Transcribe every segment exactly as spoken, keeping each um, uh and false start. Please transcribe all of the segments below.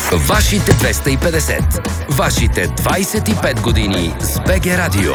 Вашите двеста и петдесет. Вашите двайсет и пет години с БГ Радио.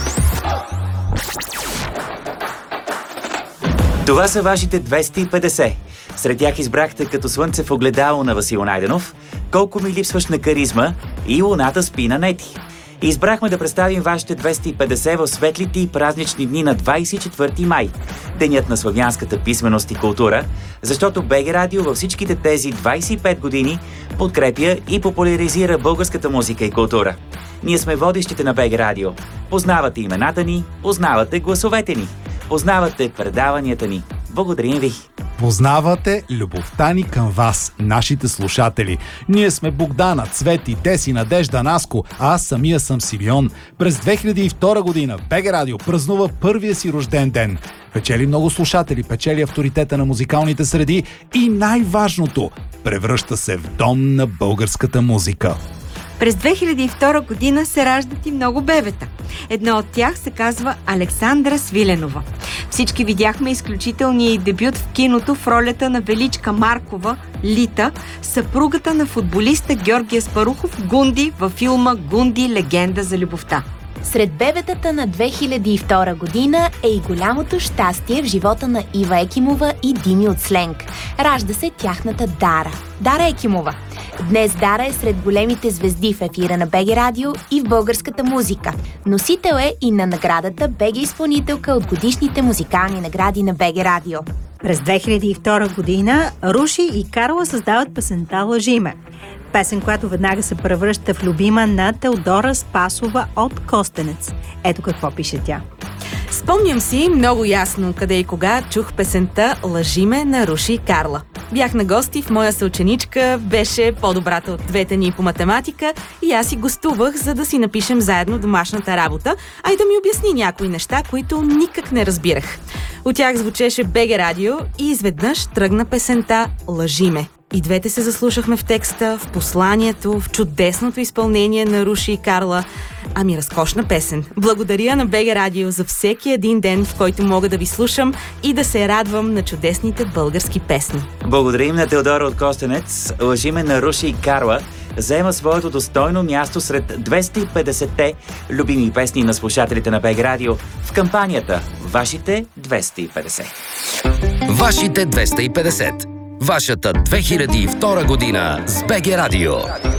Това са вашите двеста и петдесет. Сред тях избрахте Като слънце в огледало на Васил Найденов, Колко ми липсваш на каризма и Луната спи на Нети. Избрахме да представим вашите двеста и петдесет в светлите и празнични дни на двайсет и четвърти май, денят на славянската писменост и култура, защото БГ Радио във всичките тези двайсет и пет години подкрепя и популяризира българската музика и култура. Ние сме водещите на БГ Радио. Познавате имената ни, познавате гласовете ни, познавате предаванията ни. Благодарим ви! Познавате любовта ни към вас, нашите слушатели. Ние сме Богдана, Цвети, Деси, Надежда, Наско, а аз самия съм Симеон. През две хиляди и втора година БГ Радио празнува първия си рожден ден. Печели много слушатели, печели авторитета на музикалните среди и най-важното – превръща се в дом на българската музика. През две хиляди и втора година се раждат и много бебета. Едно от тях се казва Александра Свиленова. Всички видяхме изключителния й дебют в киното в ролята на Величка Маркова, Лита, съпругата на футболиста Георги Аспарухов, Гунди, във филма «Гунди. Легенда за любовта». Сред бебетата на две хиляди и втора година е и голямото щастие в живота на Ива Екимова и Дими от Сленг. Ражда се тяхната Дара. Дара Екимова. Днес Дара е сред големите звезди в ефира на БГ Радио и в българската музика. Носител е и на наградата БГ изпълнителка от годишните музикални награди на БГ Радио. През две хиляди и втора година Руши и Карла създават песента «Лъжи ме». Песен, която веднага се превръща в любима на Теодора Спасова от Костенец. Ето какво пише тя. Спомням си много ясно къде и кога чух песента «Лъжи ме» на Руши и Карла. Бях на гости в моя съученичка, беше по-добрата от двете ни по математика и аз си гостувах, за да си напишем заедно домашната работа, а и да ми обясни някои неща, които никак не разбирах. От тях звучеше БГ Радио и изведнъж тръгна песента «Лъжи ме». И двете се заслушахме в текста, в посланието, в чудесното изпълнение на Руши и Карла. Ами, разкошна песен. Благодаря на БГ Радио за всеки един ден, в който мога да ви слушам и да се радвам на чудесните български песни. Благодарим на Теодора от Костенец. «Лъжи ме» на Руши и Карла заема своето достойно място сред двеста и петдесетте любими песни на слушателите на БГ Радио в кампанията «Вашите двеста и петдесет». Вашите двеста и петдесет. Вашата две хиляди и втора година с БГ Радио.